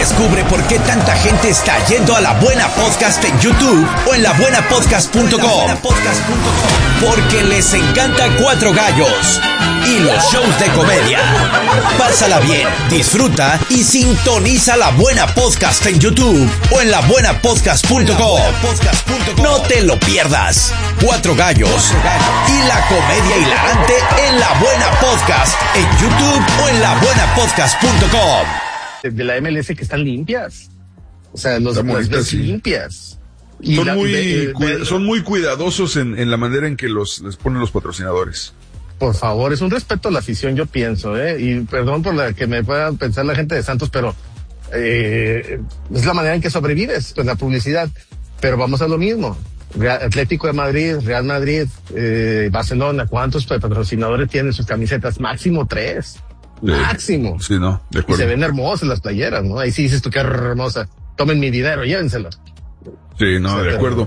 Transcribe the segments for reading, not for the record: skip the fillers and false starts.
Descubre por qué tanta gente está yendo a La Buena Podcast en YouTube o en labuenapodcast.com. Porque les encanta Cuatro Gallos y los shows de comedia. Pásala bien, disfruta y sintoniza La Buena Podcast en YouTube o en labuenapodcast.com. No te lo pierdas. Cuatro Gallos y la comedia hilarante en La Buena Podcast en YouTube o en labuenapodcast.com. De la MLS que están limpias. O sea, las ves sí. Limpias. Y son muy cuidadosos en la manera en que les ponen los patrocinadores. Por favor, es un respeto a la afición, yo pienso, y perdón por la que me pueda pensar la gente de Santos, pero es la manera en que sobrevives con la publicidad. Pero vamos a lo mismo. Atlético de Madrid, Real Madrid, Barcelona, ¿cuántos patrocinadores tienen sus camisetas? Máximo 3. Máximo. Sí, no, de acuerdo. Y se ven hermosas las playeras, ¿no? Ahí sí dices tú, qué hermosa. Tomen mi dinero, llévenselo. Sí, no, de acuerdo.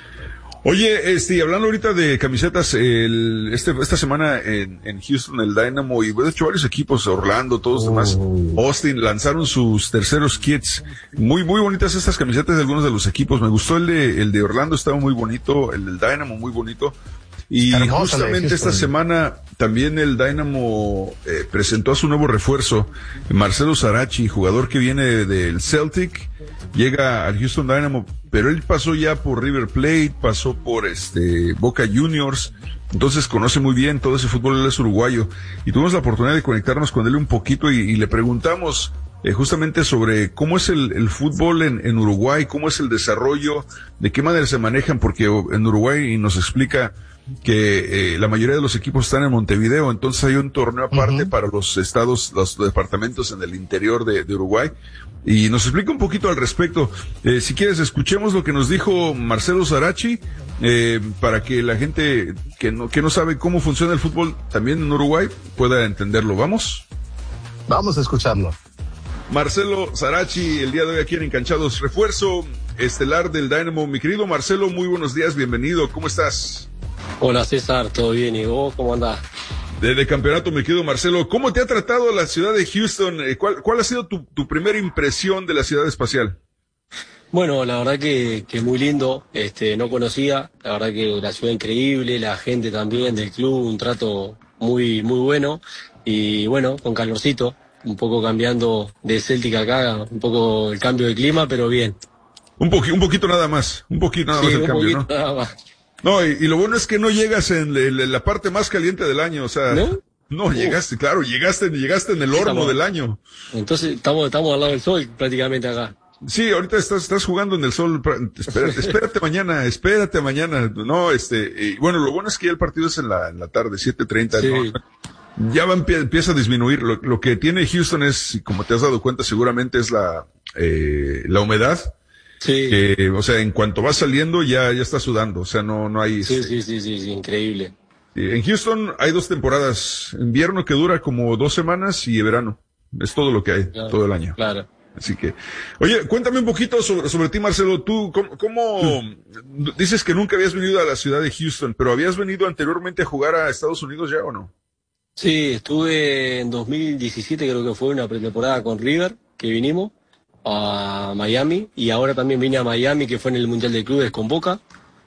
Oye, hablando ahorita de camisetas, esta semana en Houston, el Dynamo y de hecho varios equipos, Orlando, todos demás, Austin, lanzaron sus terceros kits. Muy, muy bonitas estas camisetas de algunos de los equipos. Me gustó el de Orlando, estaba muy bonito, el del Dynamo muy bonito. Y justamente esta semana también el Dynamo presentó a su nuevo refuerzo, Marcelo Saracchi, jugador que viene del Celtic, llega al Houston Dynamo, pero él pasó ya por River Plate, pasó por Boca Juniors, entonces conoce muy bien todo ese fútbol, él es uruguayo, y tuvimos la oportunidad de conectarnos con él un poquito y le preguntamos justamente sobre cómo es el fútbol en Uruguay, cómo es el desarrollo, de qué manera se manejan, porque en Uruguay nos explica que la mayoría de los equipos están en Montevideo, entonces hay un torneo aparte para los departamentos en el interior de Uruguay, y nos explica un poquito al respecto. Si quieres, escuchemos lo que nos dijo Marcelo Saracchi, para que la gente que no sabe cómo funciona el fútbol también en Uruguay pueda entenderlo. ¿Vamos? Vamos a escucharlo. Marcelo Saracchi, el día de hoy aquí en Encanchados, refuerzo estelar del Dynamo. Mi querido Marcelo, muy buenos días, bienvenido, ¿cómo estás? Hola César, ¿todo bien? ¿Y vos cómo andás? De campeonato, mi querido Marcelo, ¿cómo te ha tratado la ciudad de Houston? ¿Cuál ha sido tu primera impresión de la ciudad espacial? Bueno, la verdad que muy lindo, no conocía, la verdad que la ciudad increíble, la gente también del club, un trato muy, muy bueno, y bueno, con calorcito, un poco cambiando de Celtic acá, un poco el cambio de clima, pero bien. Un poquito nada más el cambio, ¿no? Nada más. No, y lo bueno es que no llegas en la parte más caliente del año, o sea, no llegaste en el horno del año. Entonces estamos al lado del sol prácticamente acá. Sí, ahorita estás jugando en el sol, espérate mañana, no, y bueno, lo bueno es que ya el partido es en la tarde, 7:30, sí. ¿No? Ya empieza a disminuir, lo que tiene Houston es, como te has dado cuenta seguramente, es la humedad. Sí. O sea, en cuanto va saliendo ya está sudando, o sea, no hay... Sí, increíble. En Houston hay 2 temporadas, invierno que dura como 2 semanas y verano, es todo lo que hay, claro, todo el año. Claro. Así que, oye, cuéntame un poquito sobre ti, Marcelo, tú, ¿cómo dices que nunca habías venido a la ciudad de Houston, pero habías venido anteriormente a jugar a Estados Unidos ya o no? Sí, estuve en 2017, creo que fue una pretemporada con River, que vinimos a Miami, y ahora también vine a Miami, que fue en el Mundial de Clubes con Boca,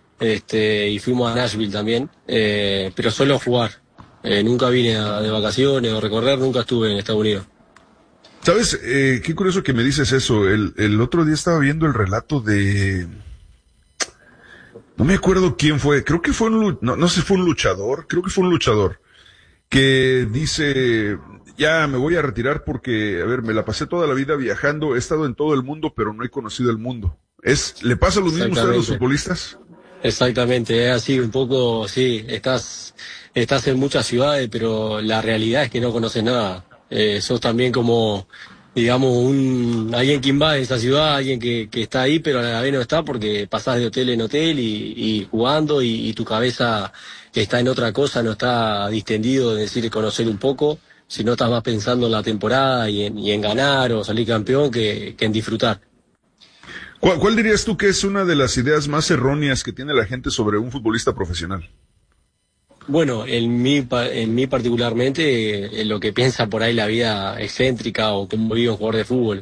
y fuimos a Nashville también, pero solo a jugar. Nunca vine de vacaciones o recorrer, nunca estuve en Estados Unidos. ¿Sabes? Qué curioso que me dices eso. El otro día estaba viendo el relato de... No me acuerdo quién fue, creo que fue no sé si fue un luchador, creo que fue un luchador, que dice... Ya me voy a retirar porque, a ver, me la pasé toda la vida viajando, he estado en todo el mundo, pero no he conocido el mundo. ¿Le pasa lo mismo a ustedes los futbolistas? Exactamente, es así un poco, sí, estás en muchas ciudades, pero la realidad es que no conoces nada. Sos también como, digamos, alguien que invade esa ciudad, alguien que está ahí, pero a la vez no está porque pasás de hotel en hotel y jugando y tu cabeza está en otra cosa, no está distendido de decir conocer un poco, si no estás más pensando en la temporada y en ganar o salir campeón que en disfrutar. ¿Cuál dirías tú que es una de las ideas más erróneas que tiene la gente sobre un futbolista profesional? Bueno, en mí particularmente, lo que piensa por ahí la vida excéntrica o cómo vive un jugador de fútbol.